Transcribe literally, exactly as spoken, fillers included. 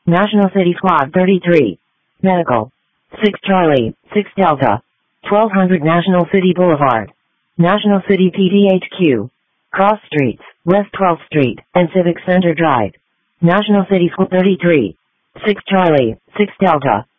National City Squad thirty-three. Medical. six Charlie, six Delta. twelve hundred National City Boulevard. National City P D H Q. Cross Streets, West twelfth Street, and Civic Center Drive. National City Squad thirty-three. six Charlie, six Delta.